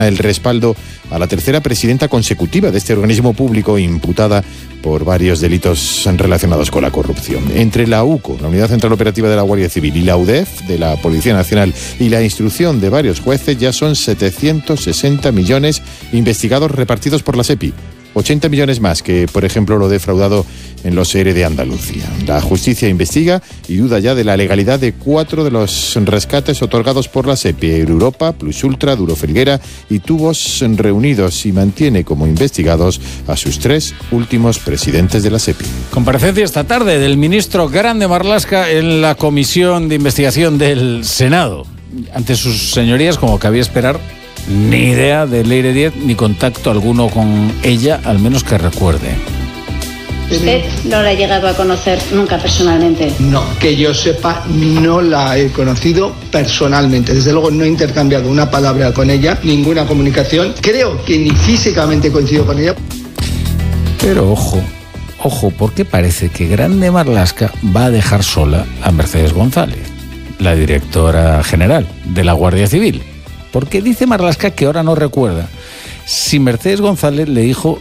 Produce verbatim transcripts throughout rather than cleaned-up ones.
el respaldo a la tercera presidenta consecutiva de este organismo público imputada por varios delitos relacionados con la corrupción. Entre la U C O, la Unidad Central Operativa de la Guardia Civil, y la U D E F, de la Policía Nacional, y la instrucción de varios jueces, ya son setecientos sesenta millones investigados repartidos por la SEPI. ochenta millones más que, por ejemplo, lo defraudado en los E R E de Andalucía. La justicia investiga y duda ya de la legalidad de cuatro de los rescates otorgados por la SEPI: Europa, Plus Ultra, Duro Felguera y Tubos Reunidos, y mantiene como investigados a sus tres últimos presidentes de la SEPI. Comparecencia esta tarde del ministro Grande Marlaska en la Comisión de Investigación del Senado. Ante sus señorías, como cabía esperar, ni idea de Leire Díaz ni contacto alguno con ella, al menos que recuerde. ¿Usted no la ha llegado a conocer nunca personalmente? No, que yo sepa, no la he conocido personalmente. Desde luego no he intercambiado una palabra con ella, ninguna comunicación. Creo que ni físicamente coincido con ella. Pero ojo, ojo, porque parece que Grande Marlaska va a dejar sola a Mercedes González, la directora general de la Guardia Civil. Porque dice Marlaska que ahora no recuerda si Mercedes González le dijo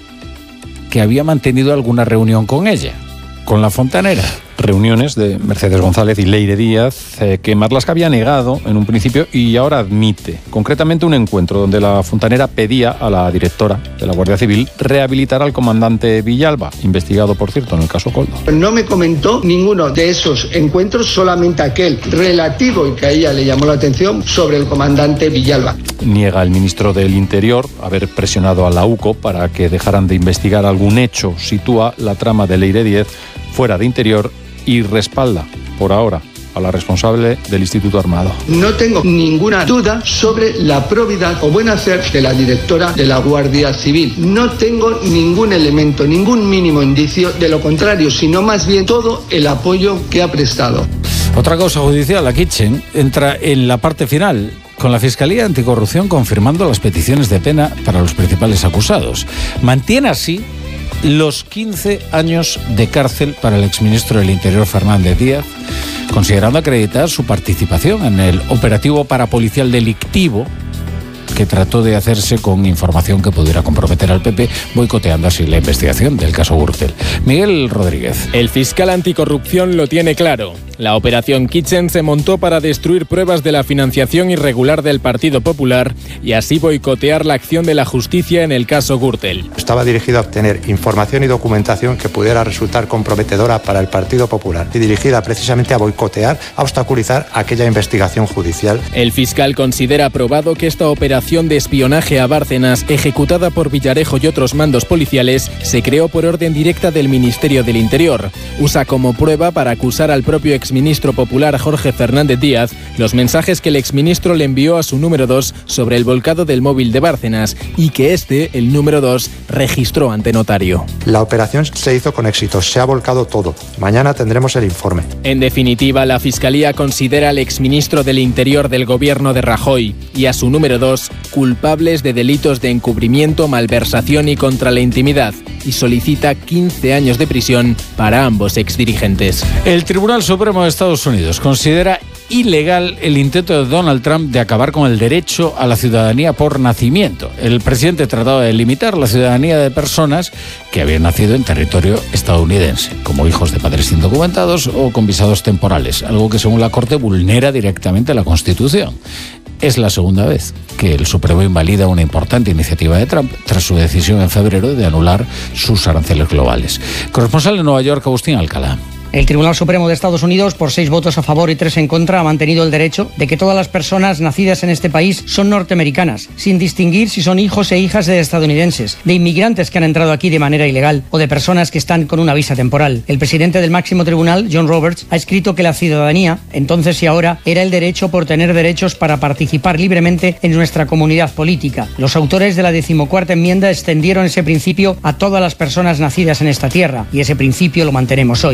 que había mantenido alguna reunión con ella, con la fontanera. Reuniones de Mercedes González y Leire Díaz eh, que Marlaska había negado en un principio y ahora admite. Concretamente un encuentro donde la fontanera pedía a la directora de la Guardia Civil rehabilitar al comandante Villalba, investigado, por cierto, en el caso Koldo. No me comentó ninguno de esos encuentros, solamente aquel relativo y que a ella le llamó la atención sobre el comandante Villalba. Niega el ministro del Interior haber presionado a la U C O para que dejaran de investigar algún hecho. Sitúa la trama de Leire Díaz fuera de Interior y respalda, por ahora, a la responsable del Instituto Armado. No tengo ninguna duda sobre la probidad o buen hacer de la directora de la Guardia Civil. No tengo ningún elemento, ningún mínimo indicio de lo contrario, sino más bien todo el apoyo que ha prestado. Otra causa judicial, la Kitchen, entra en la parte final, con la Fiscalía Anticorrupción confirmando las peticiones de pena para los principales acusados. Mantiene así los quince años de cárcel para el exministro del Interior Fernández Díaz, considerando acreditar su participación en el operativo parapolicial delictivo que trató de hacerse con información que pudiera comprometer al P P, boicoteando así la investigación del caso Gürtel. Miguel Rodríguez. El fiscal anticorrupción lo tiene claro. La operación Kitchen se montó para destruir pruebas de la financiación irregular del Partido Popular y así boicotear la acción de la justicia en el caso Gürtel. Estaba dirigido a obtener información y documentación que pudiera resultar comprometedora para el Partido Popular y dirigida precisamente a boicotear, a obstaculizar aquella investigación judicial. El fiscal considera aprobado que esta operación de espionaje a Bárcenas, ejecutada por Villarejo y otros mandos policiales, se creó por orden directa del Ministerio del Interior. Usa como prueba para acusar al propio exministro popular Jorge Fernández Díaz los mensajes que el exministro le envió a su número dos sobre el volcado del móvil de Bárcenas y que este, el número dos, registró ante notario. La operación se hizo con éxito, se ha volcado todo. Mañana tendremos el informe. En definitiva, la Fiscalía considera al exministro del Interior del gobierno de Rajoy y a su número dos culpables de delitos de encubrimiento, malversación y contra la intimidad, y solicita quince años de prisión para ambos exdirigentes. El Tribunal Supremo de Estados Unidos considera ilegal el intento de Donald Trump de acabar con el derecho a la ciudadanía por nacimiento. El presidente trataba de limitar la ciudadanía de personas que habían nacido en territorio estadounidense, como hijos de padres indocumentados o con visados temporales, algo que según la Corte vulnera directamente la Constitución. Es la segunda vez que el Supremo invalida una importante iniciativa de Trump tras su decisión en febrero de anular sus aranceles globales. Corresponsal en Nueva York, Agustín Alcalá. El Tribunal Supremo de Estados Unidos, por seis votos a favor y tres en contra, ha mantenido el derecho de que todas las personas nacidas en este país son norteamericanas, sin distinguir si son hijos e hijas de estadounidenses, de inmigrantes que han entrado aquí de manera ilegal o de personas que están con una visa temporal. El presidente del máximo tribunal, John Roberts, ha escrito que la ciudadanía, entonces y ahora, era el derecho por tener derechos para participar libremente en nuestra comunidad política. Los autores de la decimocuarta enmienda extendieron ese principio a todas las personas nacidas en esta tierra, y ese principio lo mantenemos hoy. En el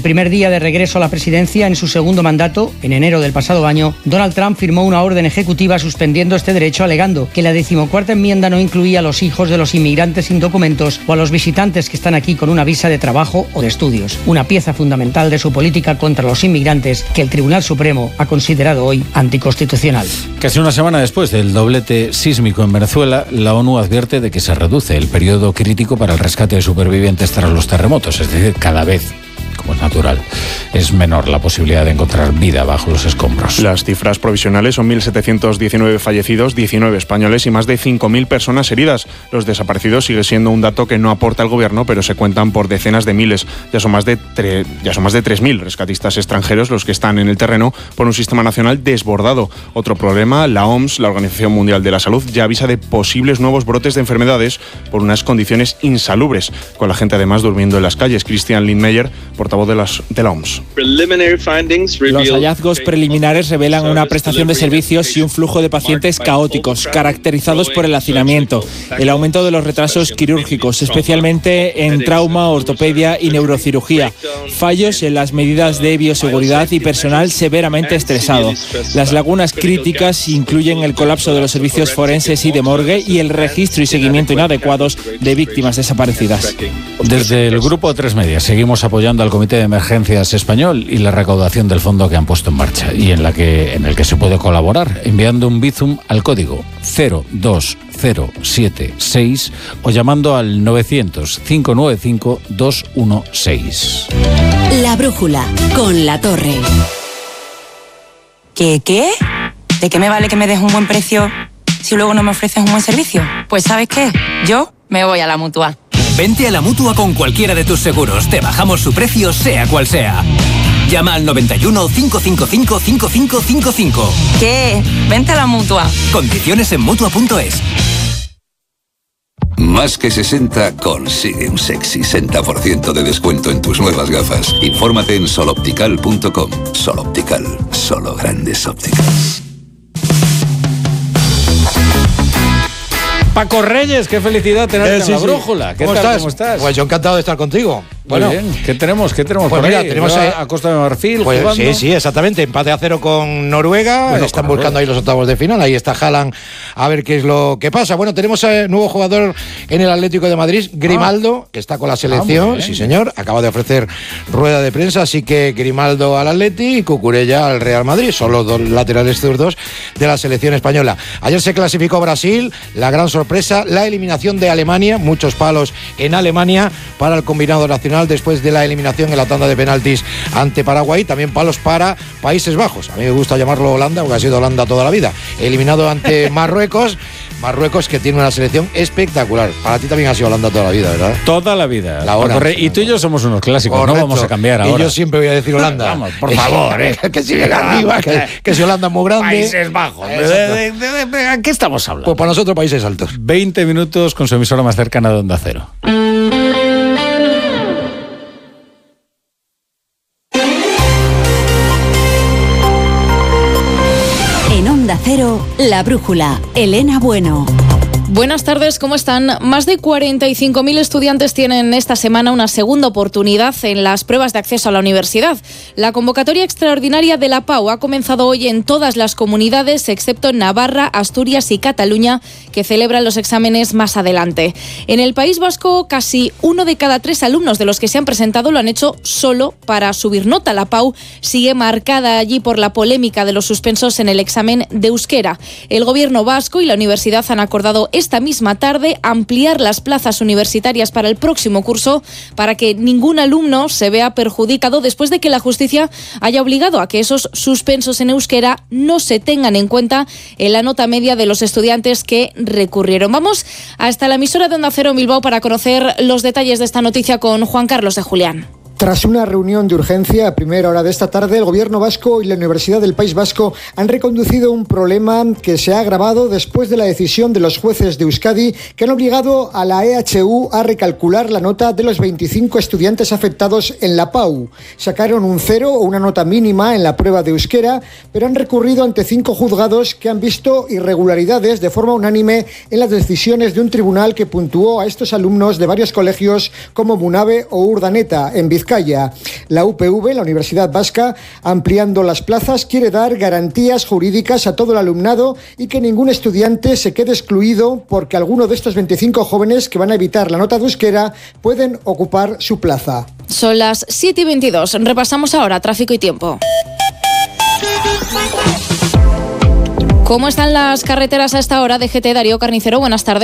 primer día de regreso a la presidencia en su segundo mandato, en enero del pasado año, Donald Trump firmó una orden ejecutiva suspendiendo este derecho, alegando que la decimocuarta enmienda no incluía a los hijos de los inmigrantes sin documentos o a los visitantes que están aquí con una visa de trabajo o de estudios, una pieza fundamental de su política contra los inmigrantes que el Tribunal Supremo ha considerado hoy anticonstitucional. Casi una semana después del doblete sísmico en Venezuela, la ONU advierte de que se reduce el periodo crítico para el rescate de supervivientes tras los terremotos, es decir, cada vez, como es natural, es menor la posibilidad de encontrar vida bajo los escombros. Las cifras provisionales son mil setecientos diecinueve fallecidos, diecinueve españoles y más de cinco mil personas heridas. Los desaparecidos sigue siendo un dato que no aporta el gobierno, pero se cuentan por decenas de miles. Ya son más de tre- ya son más de tres mil rescatistas extranjeros los que están en el terreno por un sistema nacional desbordado. Otro problema, la O M S, la Organización Mundial de la Salud, ya avisa de posibles nuevos brotes de enfermedades por unas condiciones insalubres, con la gente además durmiendo en las calles. Christian Lindmeier, portavoz de, las, de la O M S. Los hallazgos preliminares revelan una prestación de servicios y un flujo de pacientes caóticos, caracterizados por el hacinamiento, el aumento de los retrasos quirúrgicos, especialmente en trauma, ortopedia y neurocirugía, fallos en las medidas de bioseguridad y personal severamente estresado. Las lagunas críticas incluyen el colapso de los servicios forenses y de morgue y el registro y seguimiento inadecuados de víctimas desaparecidas. Desde el Grupo Tres Media seguimos apoyando al Comité de Emergencias Español y la recaudación del fondo que han puesto en marcha y en la que en el que se puede colaborar enviando un Bizum al código cero dos cero siete seis o llamando al novecientos, cinco nueve cinco, dos uno seis. La brújula con La Torre. ¿Qué qué? ¿De qué me vale que me des un buen precio si luego no me ofreces un buen servicio? Pues ¿sabes qué? Yo me voy a la Mutua. Vente a la Mutua con cualquiera de tus seguros. Te bajamos su precio, sea cual sea. Llama al noventa y uno, cinco cinco cinco, cinco cinco cinco cinco. ¿Qué? Vente a la Mutua. Condiciones en Mutua punto es. Más que sesenta consigue un sexy sesenta por ciento de descuento en tus nuevas gafas. Infórmate en sol optical punto com. Sol Optical, solo grandes ópticas. Paco Reyes, qué felicidad tenerte eh, sí, en la sí. brújula. ¿Qué ¿Cómo tal? estás? ¿Cómo estás? Pues yo encantado de estar contigo. Bueno, muy bien. ¿Qué tenemos? ¿Qué tenemos pues por mira, ahí? tenemos a, a Costa de Marfil pues, jugando. Sí, sí, exactamente. Empate a cero con Noruega. Bueno, Están con buscando Noruega. Ahí los octavos de final. Ahí está Haaland a ver qué es lo que pasa. Bueno, tenemos a nuevo jugador en el Atlético de Madrid, Grimaldo, ah. que está con la selección. Ah, sí, señor. Acaba de ofrecer rueda de prensa. Así que Grimaldo al Atleti y Cucurella al Real Madrid. Son los dos laterales zurdos de la selección española. Ayer se clasificó Brasil. La gran sorpresa, la eliminación de Alemania. Muchos palos en Alemania para el combinado nacional después de la eliminación en la tanda de penaltis ante Paraguay. También palos para Países Bajos. A mí me gusta llamarlo Holanda porque ha sido Holanda toda la vida. Eliminado ante Marruecos. Marruecos, que tiene una selección espectacular. Para ti también ha sido Holanda toda la vida, ¿verdad? Toda la vida. La hora. Corre, y tú y yo somos unos clásicos. Correcto. No vamos a cambiar ahora. Y yo siempre voy a decir Holanda. Vamos, por favor, ¿eh? que si llega arriba, que, que si Holanda es muy grande. Países Bajos. ¿De, de, de, de, ¿A qué estamos hablando? Pues para nosotros Países Altos. veinte minutos con su emisora más cercana de Onda Cero. Onda Cero, La Brújula, Elena Bueno. Buenas tardes, ¿cómo están? Más de cuarenta y cinco mil estudiantes tienen esta semana una segunda oportunidad en las pruebas de acceso a la universidad. La convocatoria extraordinaria de la Pau ha comenzado hoy en todas las comunidades, excepto en Navarra, Asturias y Cataluña, que celebran los exámenes más adelante. En el País Vasco, casi uno de cada tres alumnos de los que se han presentado lo han hecho solo para subir nota. La Pau sigue marcada allí por la polémica de los suspensos en el examen de euskera. El Gobierno vasco y la universidad han acordado esta misma tarde ampliar las plazas universitarias para el próximo curso para que ningún alumno se vea perjudicado después de que la justicia haya obligado a que esos suspensos en euskera no se tengan en cuenta en la nota media de los estudiantes que recurrieron. Vamos hasta la emisora de Onda Cero en Bilbao para conocer los detalles de esta noticia con Juan Carlos de Julián. Tras una reunión de urgencia a primera hora de esta tarde, el Gobierno vasco y la Universidad del País Vasco han reconducido un problema que se ha agravado después de la decisión de los jueces de Euskadi que han obligado a la E H U a recalcular la nota de los veinticinco estudiantes afectados en la Pau. Sacaron un cero o una nota mínima en la prueba de euskera, pero han recurrido ante cinco juzgados que han visto irregularidades de forma unánime en las decisiones de un tribunal que puntuó a estos alumnos de varios colegios como Munabe o Urdaneta en Vizcaya. Vizcaya. La U P V, la Universidad Vasca, ampliando las plazas, quiere dar garantías jurídicas a todo el alumnado y que ningún estudiante se quede excluido porque alguno de estos veinticinco jóvenes que van a evitar la nota de euskera pueden ocupar su plaza. Son las siete y veintidós. Repasamos ahora tráfico y tiempo. ¿Cómo están las carreteras a esta hora? D G T, Darío Carnicero, buenas tardes.